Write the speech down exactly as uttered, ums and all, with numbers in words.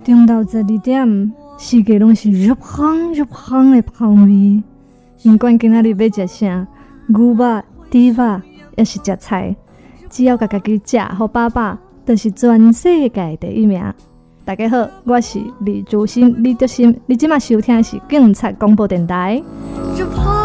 中昼十二點，世界攏是熱香熱香的香味。不管今仔日要食啥，牛肉、豬肉，也是食菜，只要家家己食好飽飽，就是全世界第一名。大家好，我是李竹心李德心，你今麥收聽的是警察廣播電台。